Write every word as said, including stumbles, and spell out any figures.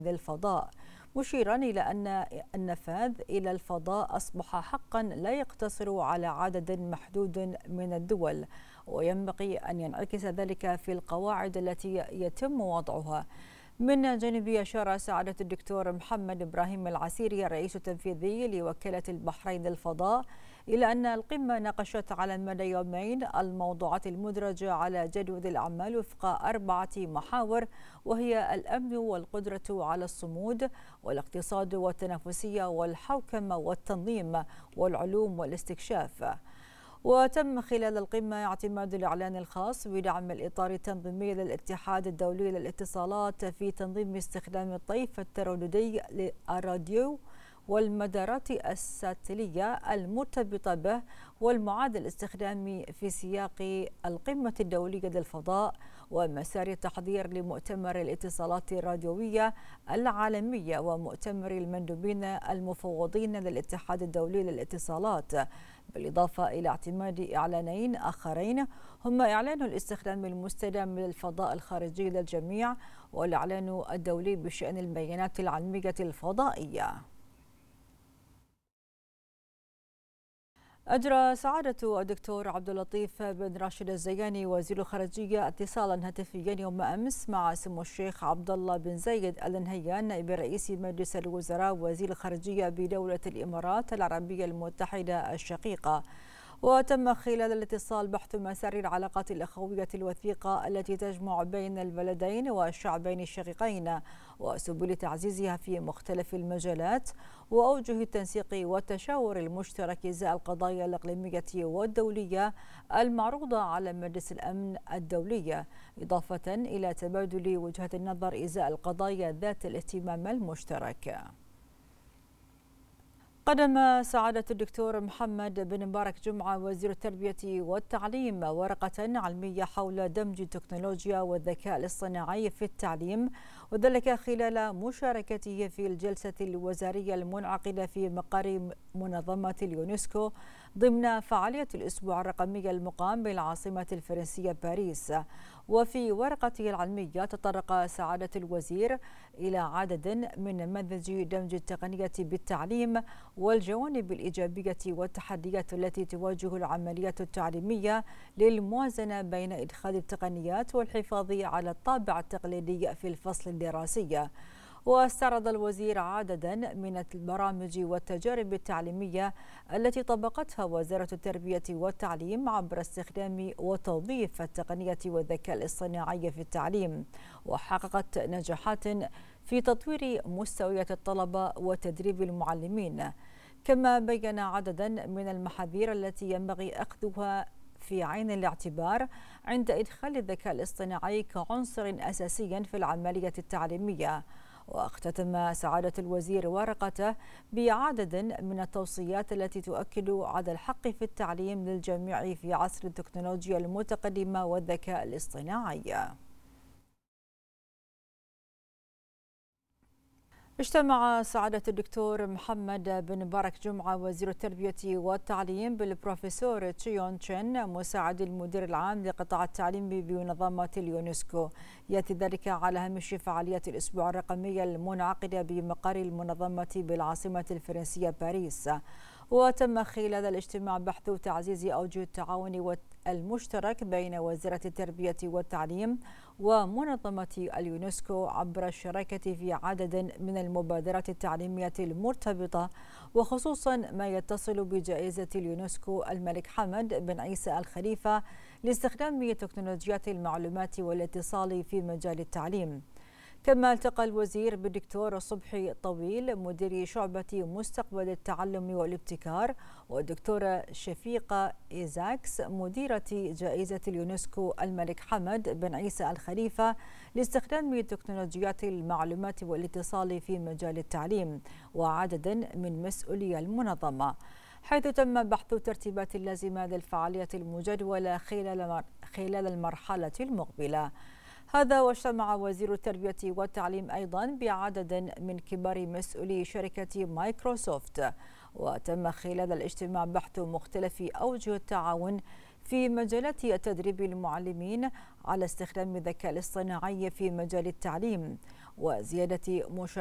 الفضاء، مشيرا إلى أن النفاذ إلى الفضاء أصبح حقا لا يقتصر على عدد محدود من الدول، وينبغي أن ينعكس ذلك في القواعد التي يتم وضعها. من جانبه أشار سعادة الدكتور محمد إبراهيم العسيري الرئيس التنفيذي لوكالة البحرين للفضاء إلى أن القمة ناقشت على مدى يومين الموضوعات المدرجة على جدول الأعمال وفق أربعة محاور، وهي الأمن والقدرة على الصمود والاقتصاد والتنافسية والحوكمة والتنظيم والعلوم والاستكشاف. وتم خلال القمة اعتماد الإعلان الخاص بدعم الإطار التنظيمي للاتحاد الدولي للاتصالات في تنظيم استخدام الطيف الترددي للراديو والمدارات الساتلية المرتبطة به، والمعاد الاستخدام في سياق القمة الدولية للفضاء ومسار التحضير لمؤتمر الاتصالات الراديوية العالمية ومؤتمر المندوبين المفوضين للاتحاد الدولي للاتصالات، بالإضافة إلى اعتماد إعلانين آخرين هما إعلان الاستخدام المستدام للفضاء الخارجي للجميع والإعلان الدولي بشأن البيانات العلمية الفضائية. أجرى سعادة الدكتور عبد اللطيف بن راشد الزياني وزير الخارجية اتصالا هاتفيا يوم أمس مع سمو الشيخ عبد الله بن زايد آل نهيان نائب رئيس مجلس الوزراء وزير الخارجية بدولة الإمارات العربية المتحدة الشقيقة. وتم خلال الاتصال بحث مسار العلاقات الأخوية الوثيقة التي تجمع بين البلدين والشعبين الشقيقين وسبل تعزيزها في مختلف المجالات وأوجه التنسيق والتشاور المشترك إزاء القضايا الإقليمية والدولية المعروضة على مجلس الأمن الدولي، إضافة إلى تبادل وجهة النظر إزاء القضايا ذات الاهتمام المشترك. قدم سعادة الدكتور محمد بن مبارك جمعة وزير التربية والتعليم ورقة علمية حول دمج التكنولوجيا والذكاء الاصطناعي في التعليم، وذلك خلال مشاركته في الجلسة الوزارية المنعقدة في مقر منظمة اليونسكو ضمن فعالية الأسبوع الرقمي المقام بالعاصمة الفرنسية باريس. وفي ورقته العلمية تطرق سعادة الوزير إلى عدد من نماذج دمج التقنية بالتعليم والجوانب الإيجابية والتحديات التي تواجه العمليات التعليمية للموازنة بين إدخال التقنيات والحفاظ على الطابع التقليدي في الفصل الدراسي. واستعرض الوزير عددا من البرامج والتجارب التعليمية التي طبقتها وزارة التربية والتعليم عبر استخدام وتوظيف التقنية والذكاء الاصطناعي في التعليم، وحققت نجاحات في تطوير مستويات الطلبة وتدريب المعلمين. كما بين عددا من المحاذير التي ينبغي أخذها في عين الاعتبار عند إدخال الذكاء الاصطناعي كعنصر أساسي في العملية التعليمية. واختتم سعادة الوزير ورقته بعدد من التوصيات التي تؤكد على الحق في التعليم للجميع في عصر التكنولوجيا المتقدمة والذكاء الاصطناعي. اجتمع سعادة الدكتور محمد بن مبارك جمعة وزير التربية والتعليم بالبروفيسور تشيون تشين مساعد المدير العام لقطاع التعليم بمنظمة اليونسكو، يأتي ذلك على هامش فعاليات الأسبوع الرقمي المنعقدة بمقر المنظمة بالعاصمة الفرنسية باريس. وتم خلال الاجتماع بحث تعزيز أوجه التعاون المشترك بين وزارة التربية والتعليم ومنظمة اليونسكو عبر الشراكة في عدد من المبادرات التعليمية المرتبطة، وخصوصا ما يتصل بجائزة اليونسكو الملك حمد بن عيسى الخليفة لاستخدام تكنولوجيات المعلومات والاتصال في مجال التعليم. كما التقى الوزير بالدكتور صبحي طويل مدير شعبة مستقبل التعلم والابتكار والدكتورة شفيقة إيزاكس مديرة جائزة اليونسكو الملك حمد بن عيسى الخليفة لاستخدام تكنولوجيات المعلومات والاتصال في مجال التعليم وعدد من مسؤولي المنظمة، حيث تم بحث الترتيبات اللازمة للفعاليات المجدولة خلال خلال المرحلة المقبلة. هذا واجتمع وزير التربية والتعليم أيضا بعدد من كبار مسؤولي شركة مايكروسوفت. وتم خلال الاجتماع بحث مختلف أوجه التعاون في مجالات تدريب المعلمين على استخدام الذكاء الاصطناعي في مجال التعليم وزيادة مشاركة